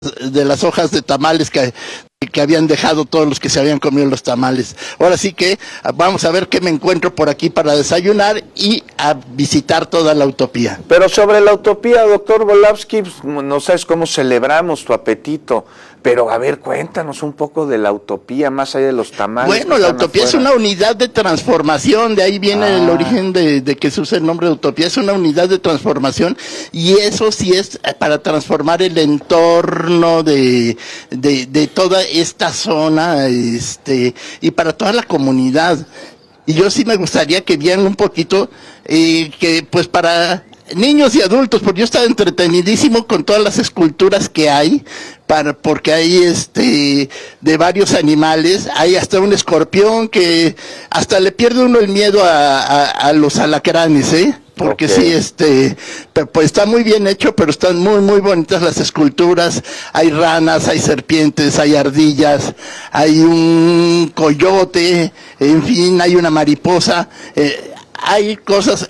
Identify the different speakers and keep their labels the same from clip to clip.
Speaker 1: de las hojas de tamales que habían dejado todos los que se habían comido los tamales. Ahora sí que vamos a ver qué me encuentro por aquí para desayunar y a visitar toda la utopía.
Speaker 2: Pero sobre la utopía, doctor Volavsky, no sabes cómo celebramos tu apetito, pero a ver, cuéntanos un poco de la utopía, más allá de los tamales.
Speaker 1: Bueno, la utopía es una unidad de transformación, de ahí viene el origen de que se usa el nombre de utopía, es una unidad de transformación, y eso sí es para transformar el entorno de toda esta zona, y para toda la comunidad. Y yo sí me gustaría que vieran un poquito, que pues para niños y adultos, porque yo estaba entretenidísimo con todas las esculturas que hay, porque hay de varios animales, hay hasta un escorpión que hasta le pierde uno el miedo a los alacranes, porque sí, pues está muy bien hecho, pero están muy, muy bonitas las esculturas. Hay ranas, hay serpientes, hay ardillas, hay un coyote, en fin, hay una mariposa, hay cosas,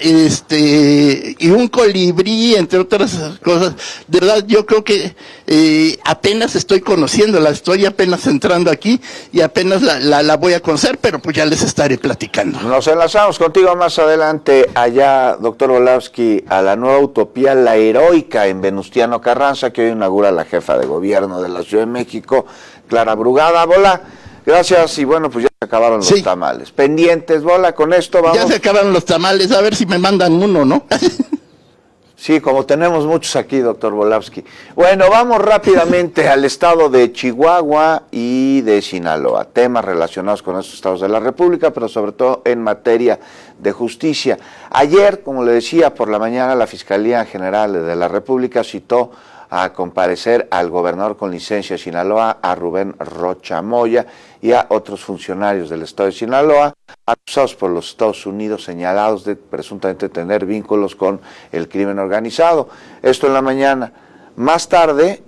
Speaker 1: y un colibrí, entre otras cosas. De verdad, yo creo que apenas estoy conociéndola, estoy apenas entrando aquí y apenas la voy a conocer, pero pues ya les estaré platicando.
Speaker 2: Nos enlazamos contigo más adelante allá, doctor Volavsky, a la nueva utopía La Heroica en Venustiano Carranza, que hoy inaugura la jefa de gobierno de la Ciudad de México, Clara Brugada. Bola, gracias, y bueno, pues ya se acabaron los tamales. Pendientes, Bola, con esto vamos.
Speaker 1: Ya se acabaron los tamales, a ver si me mandan uno, ¿no?
Speaker 2: Sí, como tenemos muchos aquí, doctor Volavsky. Bueno, vamos rápidamente al estado de Chihuahua y de Sinaloa, temas relacionados con estos estados de la República, pero sobre todo en materia de justicia. Ayer, como le decía, por la mañana la Fiscalía General de la República citó a comparecer al gobernador con licencia de Sinaloa, a Rubén Rocha Moya, y a otros funcionarios del estado de Sinaloa, acusados por los Estados Unidos, señalados de presuntamente tener vínculos con el crimen organizado. Esto en la mañana. Más tarde,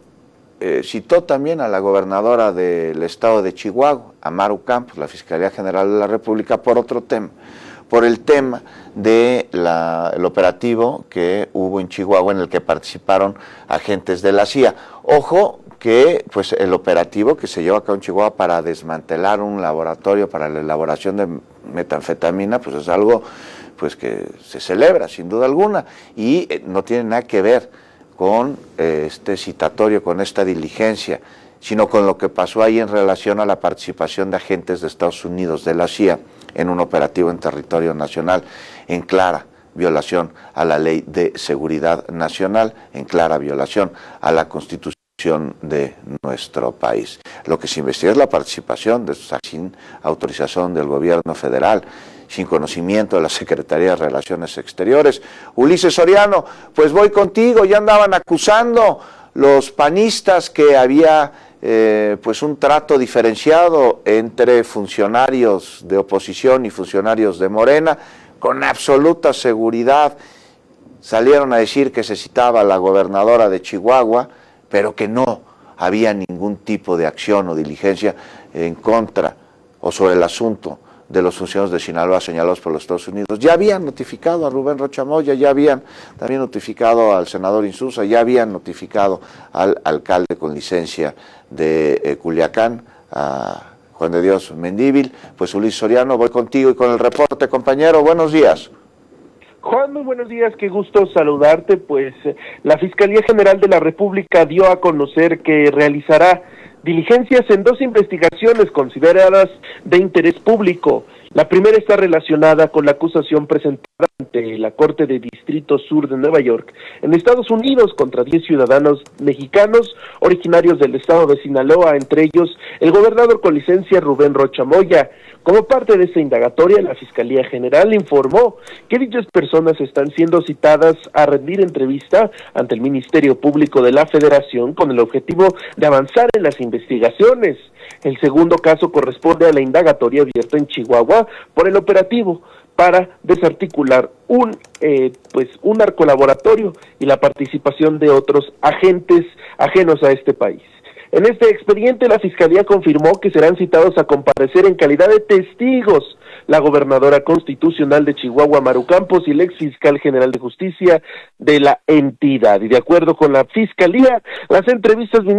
Speaker 2: citó también a la gobernadora del estado de Chihuahua, a Maru Campos, la Fiscalía General de la República, por otro tema, por el tema de el operativo que hubo en Chihuahua en el que participaron agentes de la CIA. Ojo que pues el operativo que se llevó a cabo en Chihuahua para desmantelar un laboratorio para la elaboración de metanfetamina, pues es algo pues que se celebra sin duda alguna, y no tiene nada que ver con este citatorio, con esta diligencia, sino con lo que pasó ahí en relación a la participación de agentes de Estados Unidos, de la CIA, en un operativo en territorio nacional, en clara violación a la Ley de Seguridad Nacional, en clara violación a la Constitución de nuestro país. Lo que se investiga es la participación de sin autorización del gobierno federal, sin conocimiento de la Secretaría de Relaciones Exteriores. Ulises Soriano, pues voy contigo, ya andaban acusando los panistas que había pues un trato diferenciado entre funcionarios de oposición y funcionarios de Morena. Con absoluta seguridad salieron a decir que se citaba a la gobernadora de Chihuahua, pero que no había ningún tipo de acción o diligencia en contra o sobre el asunto de los funcionarios de Sinaloa señalados por los Estados Unidos. Ya habían notificado a Rubén Rocha Moya, ya habían también notificado al senador Insulza, ya habían notificado al alcalde con licencia de Culiacán, a Juan de Dios Mendívil. Pues Ulises Soriano, voy contigo y con el reporte, compañero. Buenos días.
Speaker 3: Juan, muy buenos días, qué gusto saludarte. Pues la Fiscalía General de la República dio a conocer que realizará diligencias en dos investigaciones consideradas de interés público. La primera está relacionada con la acusación presentada ante la Corte de Distrito Sur de Nueva York en Estados Unidos contra 10 ciudadanos mexicanos originarios del estado de Sinaloa, entre ellos el gobernador con licencia Rubén Rocha Moya. Como parte de esta indagatoria, la Fiscalía General informó que dichas personas están siendo citadas a rendir entrevista ante el Ministerio Público de la Federación con el objetivo de avanzar en las investigaciones. El segundo caso corresponde a la indagatoria abierta en Chihuahua por el operativo para desarticular un narcolaboratorio y la participación de otros agentes ajenos a este país. En este expediente, la Fiscalía confirmó que serán citados a comparecer en calidad de testigos la gobernadora constitucional de Chihuahua, Maru Campos, y el ex fiscal general de justicia de la entidad. Y de acuerdo con la Fiscalía, las entrevistas vinieron